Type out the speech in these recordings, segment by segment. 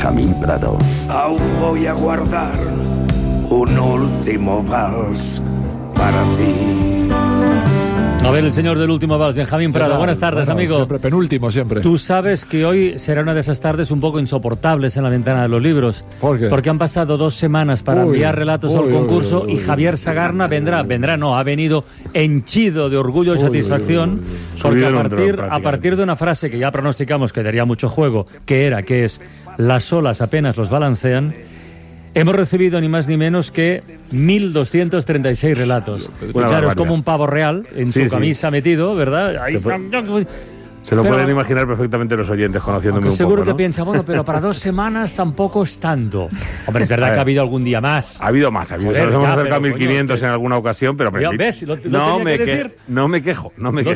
Benjamín Prado. Aún voy a guardar un último vals para ti. A ver, el señor del último vals, Benjamín Prado. Buenas tardes, amigo. Siempre, penúltimo, siempre. Tú sabes que hoy será una de esas tardes un poco insoportables en la ventana de los libros. ¿Por qué? Porque han pasado 2 semanas para enviar relatos al concurso y Javier Sagarna ha venido henchido de orgullo y satisfacción. Porque a partir de una frase que ya pronosticamos que daría mucho juego, que es las olas apenas los balancean, hemos recibido ni más ni menos que 1.236 relatos. Y claro, es como un pavo real en su camisa metido, ¿verdad? Ahí, se lo pueden imaginar perfectamente los oyentes, conociéndome un seguro poco, ¿no? que piensa, bueno, pero para 2 semanas tampoco es tanto. Hombre, es verdad que ha habido algún día más. Ha habido más. Nos hemos acercado a 1.500 en alguna ocasión, pero... ¿Ves? No me quejo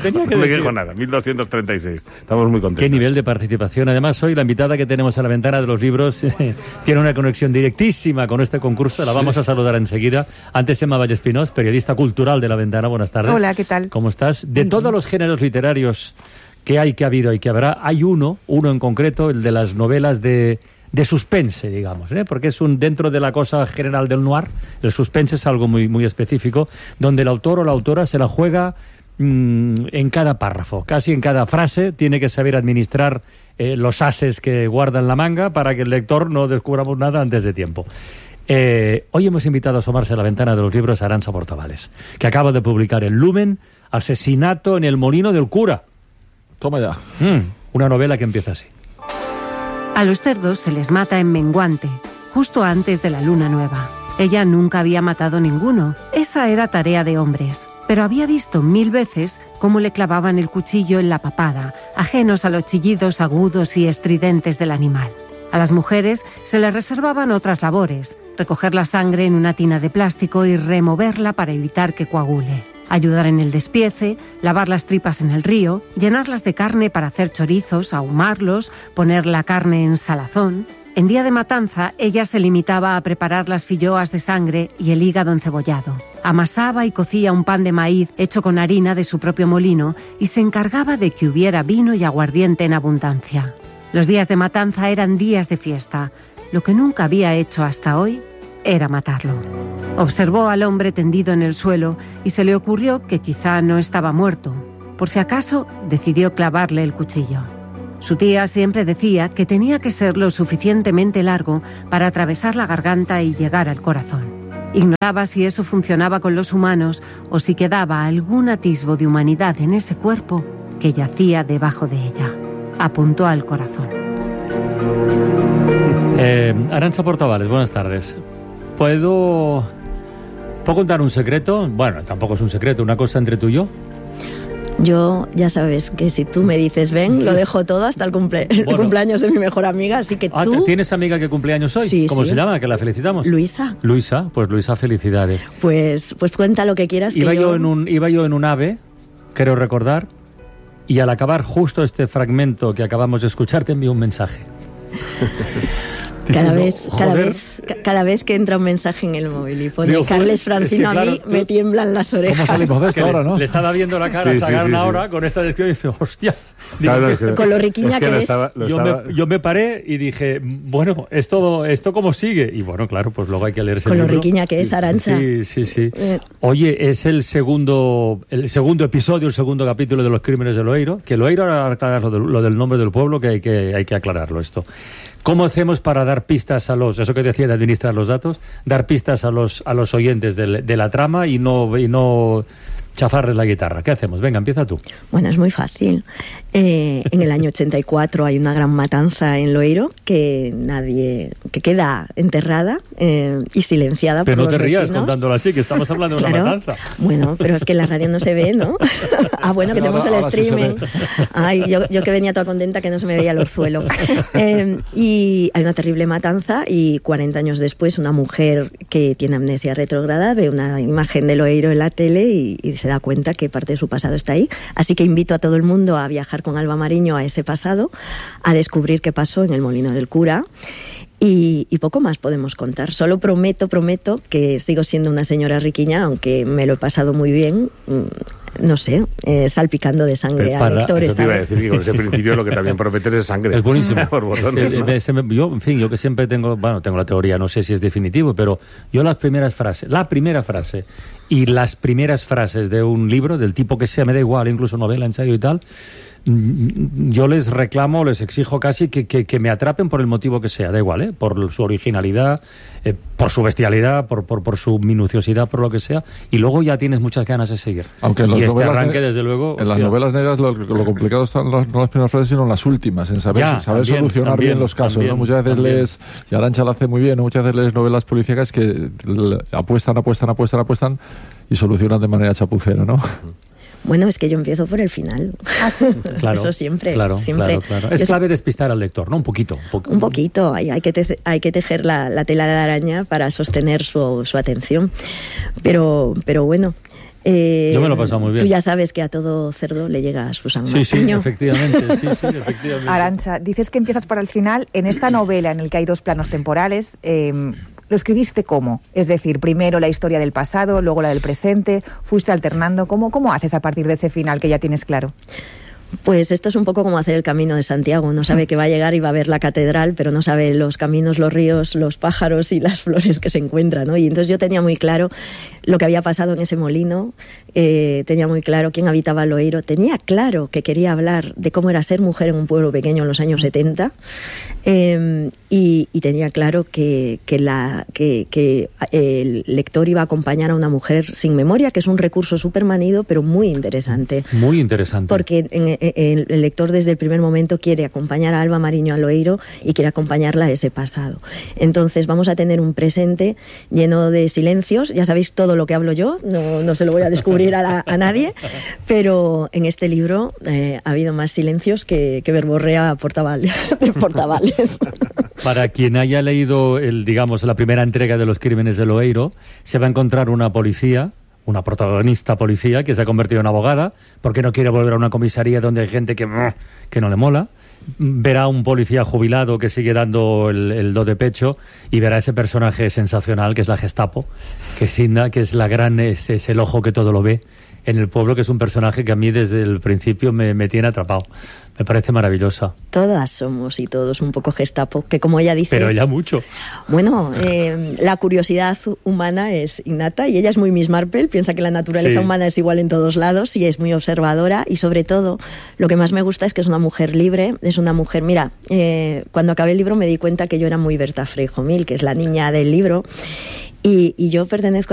nada. 1.236. Estamos muy contentos. Qué nivel de participación. Además, hoy la invitada que tenemos a la ventana de los libros tiene una conexión directísima con este concurso. La vamos a saludar enseguida. Antes, Emma Vallespinós, periodista cultural de la ventana. Buenas tardes. Hola, ¿qué tal? ¿Cómo estás? De todos los géneros literarios que hay, que ha habido y que habrá, hay uno en concreto, el de las novelas de suspense, digamos, porque es dentro de la cosa general del noir, el suspense es algo muy, muy específico, donde el autor o la autora se la juega en cada párrafo, casi en cada frase, tiene que saber administrar los ases que guarda en la manga para que el lector no descubramos nada antes de tiempo. Hoy hemos invitado a asomarse a la ventana de los libros a Arantxa Portavales, que acaba de publicar en Lumen Asesinato en el Molino del Cura. Toma ya. Una novela que empieza así. A los cerdos se les mata en menguante, justo antes de la luna nueva. Ella nunca había matado ninguno. Esa era tarea de hombres. Pero había visto 1000 veces cómo le clavaban el cuchillo en la papada, ajenos a los chillidos agudos y estridentes del animal. A las mujeres se les reservaban otras labores: recoger la sangre en una tina de plástico y removerla para evitar que coagule. Ayudar en el despiece, lavar las tripas en el río, llenarlas de carne para hacer chorizos, ahumarlos, poner la carne en salazón. En día de matanza, ella se limitaba a preparar las filloas de sangre y el hígado encebollado. Amasaba y cocía un pan de maíz hecho con harina de su propio molino y se encargaba de que hubiera vino y aguardiente en abundancia. Los días de matanza eran días de fiesta. Lo que nunca había hecho hasta hoy era matarlo. Observó al hombre tendido en el suelo y se le ocurrió que quizá no estaba muerto. Por si acaso, decidió clavarle el cuchillo. Su tía siempre decía que tenía que ser lo suficientemente largo para atravesar la garganta y llegar al corazón. Ignoraba si eso funcionaba con los humanos o si quedaba algún atisbo de humanidad en ese cuerpo que yacía debajo de ella. Apuntó al corazón. Arantxa Portavales, buenas tardes. ¿Puedo contar un secreto? Bueno, tampoco es un secreto, una cosa entre tú y yo. Yo, ya sabes que si tú me dices ven, lo dejo todo hasta el cumpleaños de mi mejor amiga, así que tú... ¿Tienes amiga que cumpleaños hoy? Sí, ¿Cómo se llama? Que la felicitamos. Luisa. Luisa, felicidades. Pues cuenta lo que quieras. Iba yo en un AVE, creo recordar, y al acabar justo este fragmento que acabamos de escuchar te envío un mensaje. Cada vez que entra un mensaje en el móvil y pone Carles Francino, a mí me tiemblan las orejas. ¿Cómo salimos de esto ahora, no? Le estaba viendo la cara a Sagarna ahora con esta descripción y dice, hostia. Con lo riquiña que es. Yo me paré y dije, bueno, ¿esto cómo sigue? Y bueno, claro, pues luego hay que leerse con el lo libro. riquiña que es, Arantxa. Sí. Oye, es el segundo episodio, el segundo capítulo de Los Crímenes de Loeiro, que Loeiro, ahora aclarar lo del nombre del pueblo, que hay que aclararlo esto. ¿Cómo hacemos para dar pistas eso que decía de administrar los datos, dar pistas a los oyentes de la trama y no chafarles la guitarra? ¿Qué hacemos? Venga, empieza tú. Bueno, es muy fácil. En el año 84 hay una gran matanza en Loeiro que queda enterrada y silenciada por los vecinos. Pero no te rías contándola así, que estamos hablando de una matanza. Bueno, pero es que en la radio no se ve, ¿no? Bueno, que tenemos el streaming. Ay, yo que venía toda contenta que no se me veía el orzuelo. Y hay una terrible matanza y 40 años después una mujer que tiene amnesia retrógrada ve una imagen de Loeiro en la tele y se da cuenta que parte de su pasado está ahí. Así que invito a todo el mundo a viajar con Alba Mariño a ese pasado, a descubrir qué pasó en el Molino del Cura. Y poco más podemos contar. Solo prometo que sigo siendo una señora riquiña, aunque me lo he pasado muy bien, no sé, salpicando de sangre a lectores. Eso te iba a decir, que con ese principio lo que también prometes es sangre. Es buenísimo. Por botones, ¿no? Yo que siempre tengo la teoría, no sé si es definitivo, pero yo la primera frase y las primeras frases de un libro, del tipo que sea, me da igual, incluso novela, ensayo y tal, yo les reclamo, les exijo casi que me atrapen por el motivo que sea, da igual, por su originalidad, por su bestialidad, por su minuciosidad, por lo que sea, y luego ya tienes muchas ganas de seguir. Aunque en y las este novelas arranque, desde luego... En las novelas negras lo complicado están no las primeras frases, sino las últimas, en saber solucionar bien los casos, ¿no? Muchas veces lees, y Arantxa lo hace muy bien, ¿no? Muchas veces lees novelas policíacas que apuestan y solucionan de manera chapucera, ¿no? Bueno, es que yo empiezo por el final. Claro, eso siempre. Claro. Es clave despistar al lector, ¿no? Un poquito. Hay que tejer la tela de araña para sostener su atención. Pero bueno... yo me lo he pasado muy bien. Tú ya sabes que a todo cerdo le llega su sangre. Sí, efectivamente. Arantxa, dices que empiezas por el final. En esta novela, en el que hay dos planos temporales... ¿lo escribiste cómo? Es decir, primero la historia del pasado, luego la del presente, fuiste alternando. ¿Cómo haces a partir de ese final que ya tienes claro? Pues esto es un poco como hacer el Camino de Santiago. Uno sabe que va a llegar y va a ver la catedral, pero no sabe los caminos, los ríos, los pájaros y las flores que se encuentran, ¿no? Y entonces yo tenía muy claro lo que había pasado en ese molino, tenía muy claro quién habitaba Loeiro, tenía claro que quería hablar de cómo era ser mujer en un pueblo pequeño en los años 70, y tenía claro que el lector iba a acompañar a una mujer sin memoria, que es un recurso súper manido, pero muy interesante. Muy interesante. Porque el lector desde el primer momento quiere acompañar a Alba Mariño a Loeiro y quiere acompañarla a ese pasado. Entonces vamos a tener un presente lleno de silencios. Ya sabéis todo lo que hablo yo, no se lo voy a descubrir a nadie, pero en este libro ha habido más silencios que verborrea de Portavales. Para quien haya leído la primera entrega de Los Crímenes de Loeiro, se va a encontrar una protagonista policía que se ha convertido en abogada porque no quiere volver a una comisaría donde hay gente que no le mola. Verá un policía jubilado que sigue dando el do de pecho y verá ese personaje sensacional que es la Gestapo, que es el ojo que todo lo ve en el pueblo, que es un personaje que a mí desde el principio me tiene atrapado. Me parece maravillosa. Todas somos y todos un poco Gestapo, que como ella dice... Pero ella mucho. Bueno, la curiosidad humana es innata y ella es muy Miss Marple, piensa que la naturaleza humana es igual en todos lados y es muy observadora, y sobre todo lo que más me gusta es que es una mujer libre, es una mujer... Mira, cuando acabé el libro me di cuenta que yo era muy Berta Freijomil, que es la niña del libro, y yo pertenezco